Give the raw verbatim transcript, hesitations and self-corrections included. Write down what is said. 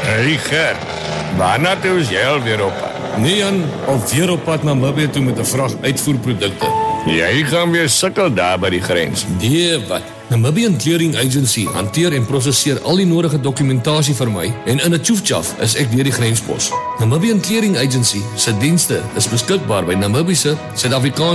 Hey Gert, waarna toe is jy alweer op pad? Nee Jan, alweer op pad na Namibië toe met 'n vrag uitvoerprodukte. Jy gaan weer sukkel daar by die grens. Nee wat, Namibian Clearing Agency hanteer en prosesseer al die nodige dokumentasie vir my en in 'n tjoefjaf is ek deur die grenspos. Namibian Clearing Agency se dienste is beskikbaar by Namibiese Suid-Afrikaanse